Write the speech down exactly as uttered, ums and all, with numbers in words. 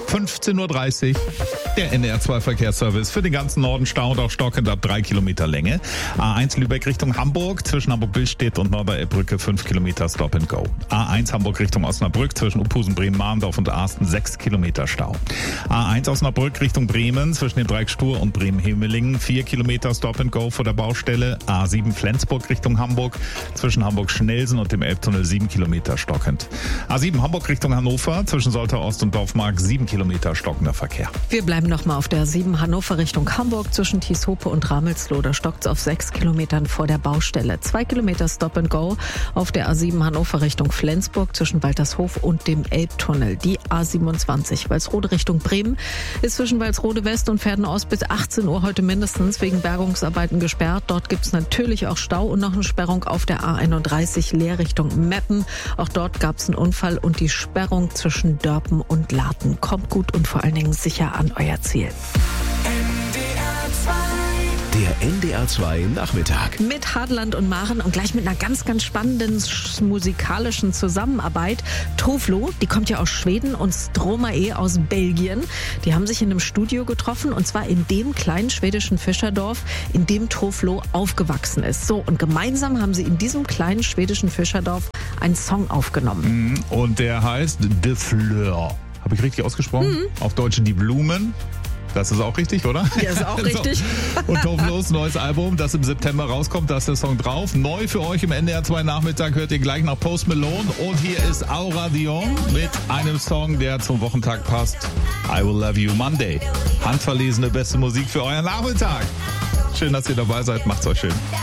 fünfzehn Uhr dreißig. Der N D R zwei Verkehrsservice für den ganzen Norden Stau und auch stockend ab drei Kilometer Länge. A eins Lübeck Richtung Hamburg zwischen Hamburg-Billstedt und Norderelbbrücke fünf Kilometer Stop and Go. A eins Hamburg Richtung Osnabrück zwischen Uphusen, Bremen-Mahndorf und Asten sechs Kilometer Stau. A eins Osnabrück Richtung Bremen zwischen dem Dreieck Stur und Bremen-Hemelingen vier Kilometer Stop and Go vor der Baustelle. A sieben Flensburg Richtung Hamburg zwischen Hamburg-Schnelsen und dem Elbtunnel sieben Kilometer stockend. A sieben Hamburg Richtung Hannover zwischen Soltau Ost und Dorfmark sieben Kilometer stockender Verkehr. Wir bleiben nochmal auf der A sieben Hannover Richtung Hamburg zwischen Tieshope und Ramelsloh. Da stockt's auf sechs Kilometern vor der Baustelle. Zwei Kilometer Stop and Go auf der A sieben Hannover Richtung Flensburg zwischen Waltershof und dem Elbtunnel. Die A siebenundzwanzig Walsrode Richtung Bremen ist zwischen Walsrode West und Verden Ost bis achtzehn Uhr heute mindestens wegen Bergungsarbeiten gesperrt. Dort gibt's natürlich auch Stau und noch eine Sperrung auf der A einunddreißig Leer Richtung Meppen. Auch dort gab's einen Unfall und die Sperrung zwischen Dörpen und Laten. Kommt gut und vor allen Dingen sicher an euer Ziel. Der N D R zwei Nachmittag. Mit Hadeland und Maren und gleich mit einer ganz, ganz spannenden musikalischen Zusammenarbeit. Toflo, die kommt ja aus Schweden, und Stromae aus Belgien. Die haben sich in einem Studio getroffen, und zwar in dem kleinen schwedischen Fischerdorf, in dem Toflo aufgewachsen ist. So, und gemeinsam haben sie in diesem kleinen schwedischen Fischerdorf einen Song aufgenommen. Und der heißt De Fleur. Habe ich richtig ausgesprochen? Mhm. Auf Deutsch Die Blumen. Das ist auch richtig, oder? Ja, ist auch richtig. So. Und Toflos neues Album, das im September rauskommt, da ist der Song drauf. Neu für euch im N D R zwei Nachmittag hört ihr gleich nach Post Malone. Und hier ist Aura Dion mit einem Song, der zum Wochentag passt. I Will Love You Monday. Handverlesene beste Musik für euren Nachmittag. Schön, dass ihr dabei seid. Macht's euch schön.